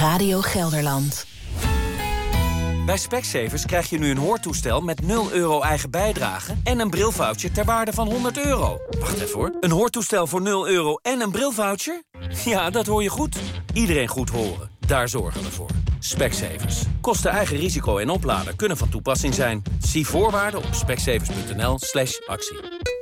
Radio Gelderland. Bij Specsavers krijg je nu een hoortoestel met 0 euro eigen bijdrage en een brilvoucher ter waarde van €100. Wacht even hoor. Een hoortoestel voor 0 euro en een brilvoucher? Ja, dat hoor je goed. Iedereen goed horen. Daar zorgen we voor. Specsavers. Kosten eigen risico en oplader kunnen van toepassing zijn. Zie voorwaarden op specsavers.nl/actie.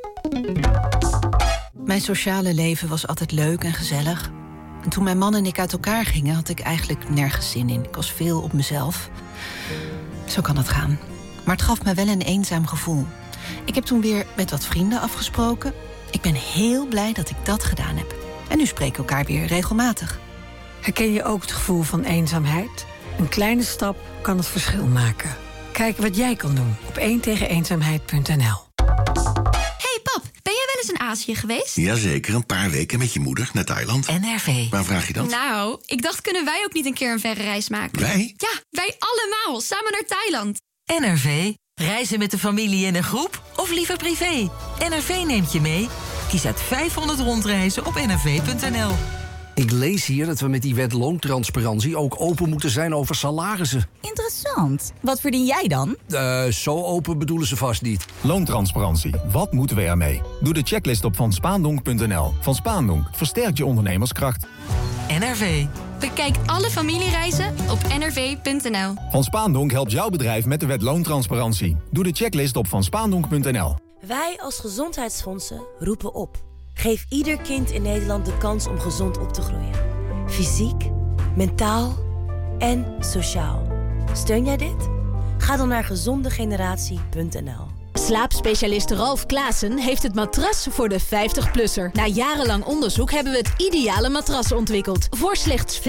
Mijn sociale leven was altijd leuk en gezellig. En toen mijn man en ik uit elkaar gingen, had ik eigenlijk nergens zin in. Ik was veel op mezelf. Zo kan het gaan. Maar het gaf me wel een eenzaam gevoel. Ik heb toen weer met wat vrienden afgesproken. Ik ben heel blij dat ik dat gedaan heb. En nu spreken we elkaar weer regelmatig. Herken je ook het gevoel van eenzaamheid? Een kleine stap kan het verschil maken. Kijk wat jij kan doen op 1tegeneenzaamheid.nl. Hey pap, ben jij wel eens in Azië geweest? Jazeker, een paar weken met je moeder naar Thailand. NRV. Waar vraag je dat? Nou, ik dacht, kunnen wij ook niet een keer een verre reis maken? Wij? Ja, wij allemaal, samen naar Thailand. NRV. Reizen met de familie in een groep of liever privé? NRV neemt je mee. Kies uit 500 rondreizen op nrv.nl. Ik lees hier dat we met die wet loontransparantie ook open moeten zijn over salarissen. Interessant. Wat verdien jij dan? Zo open bedoelen ze vast niet. Loontransparantie. Wat moeten we ermee? Doe de checklist op vanspaandonk.nl. Van Spaandonk versterkt je ondernemerskracht. NRV. Bekijk alle familiereizen op nrv.nl. Van Spaandonk helpt jouw bedrijf met de wet loontransparantie. Doe de checklist op vanspaandonk.nl. Wij als gezondheidsfondsen roepen op. Geef ieder kind in Nederland de kans om gezond op te groeien. Fysiek, mentaal en sociaal. Steun jij dit? Ga dan naar gezondegeneratie.nl. Slaapspecialist Ralf Klaassen heeft het matras voor de 50-plusser. Na jarenlang onderzoek hebben we het ideale matras ontwikkeld. Voor slechts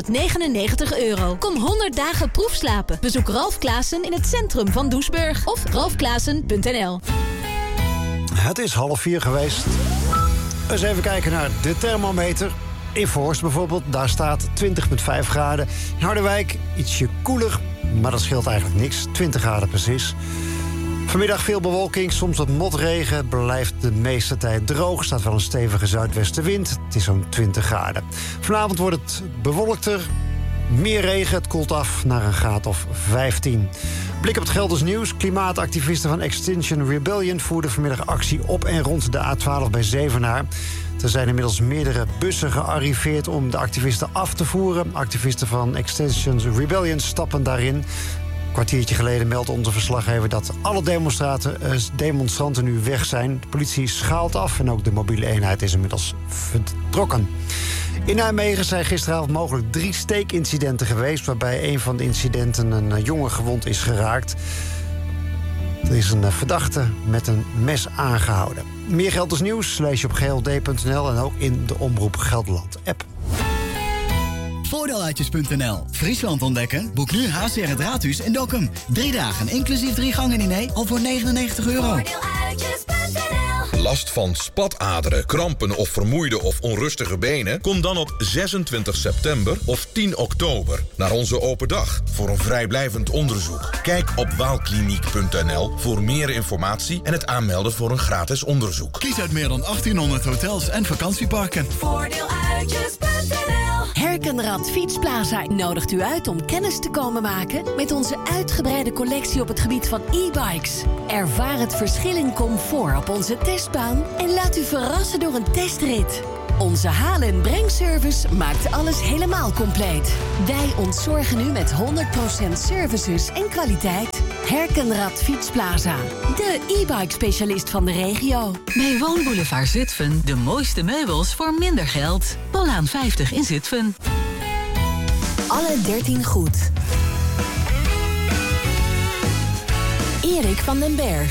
€599. Kom 100 dagen proefslapen. Bezoek Ralf Klaassen in het centrum van Doesburg. Of ralfklaassen.nl. Het is 3:30 geweest. Eens even kijken naar de thermometer. In Voorst bijvoorbeeld, daar staat 20,5 graden. In Harderwijk ietsje koeler, maar dat scheelt eigenlijk niks. 20 graden precies. Vanmiddag veel bewolking, soms wat motregen. Blijft de meeste tijd droog. Er staat wel een stevige zuidwestenwind. Het is zo'n 20 graden. Vanavond wordt het bewolkter. Meer regen, het koelt af naar een graad of 15. Blik op het Gelders nieuws. Klimaatactivisten van Extinction Rebellion voerden vanmiddag actie op en rond de A12 bij Zevenaar. Er zijn inmiddels meerdere bussen gearriveerd om de activisten af te voeren. Activisten van Extinction Rebellion stappen daarin. Een kwartiertje geleden meldde onze verslaggever dat alle demonstranten nu weg zijn. De politie schaalt af en ook de mobiele eenheid is inmiddels vertrokken. In Nijmegen zijn gisteravond mogelijk 3 steekincidenten geweest, waarbij een van de incidenten een jongen gewond is geraakt. Er is een verdachte met een mes aangehouden. Meer Gelders nieuws lees je op gld.nl en ook in de Omroep Gelderland-app. Voordeeluitjes.nl. Friesland ontdekken? Boek nu HCR het Raadhuis in Dokkum. 3 dagen, inclusief 3 gangen diner, al voor €99. Last van spataderen, krampen of vermoeide of onrustige benen? Kom dan op 26 september of 10 oktober naar onze open dag voor een vrijblijvend onderzoek. Kijk op waalkliniek.nl voor meer informatie en het aanmelden voor een gratis onderzoek. Kies uit meer dan 1800 hotels en vakantieparken. Voordeeluitjes.nl. Herkenrad Fietsplaza nodigt u uit om kennis te komen maken met onze uitgebreide collectie op het gebied van e-bikes. Ervaar het verschil in comfort op onze testbaan en laat u verrassen door een testrit. Onze haal- en brengservice maakt alles helemaal compleet. Wij ontzorgen u met 100% services en kwaliteit. Herkenrad Fietsplaza, de e-bike specialist van de regio. Bij Woonboulevard Zutphen de mooiste meubels voor minder geld. Bollaan 50 in Zutphen. Alle 13 goed. Erik van den Berg.